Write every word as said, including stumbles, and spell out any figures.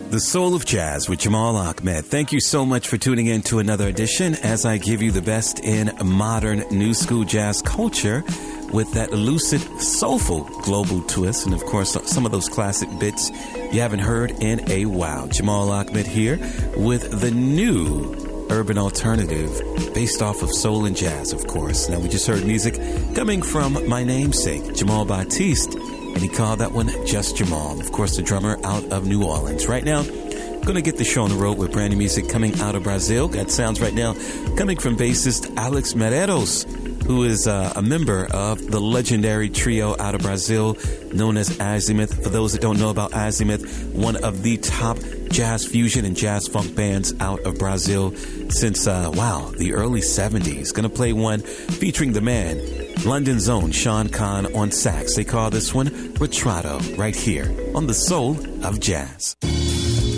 The Soul of Jazz with Jamal Ahmed. Thank you so much for tuning in to another edition as I give you the best in modern new school jazz culture with that lucid, soulful global twist. And of course, some of those classic bits you haven't heard in a while. Jamal Ahmed here with the new urban alternative based off of soul and jazz, of course. Now, we just heard music coming from my namesake, Jamal Batiste. And he called that one Just Jamal, of course, the drummer out of New Orleans. Right now, going to get the show on the road with brand new music coming out of Brazil. Got sounds right now coming from bassist Alex Medeiros, who is uh, a member of the legendary trio out of Brazil known as Azimuth. For those that don't know about Azimuth, one of the top jazz fusion and jazz funk bands out of Brazil since, uh, wow, the early seventies. Going to play one featuring the man, London's own Sean Kahn on sax. They call this one Retrato, right here on The Soul of Jazz.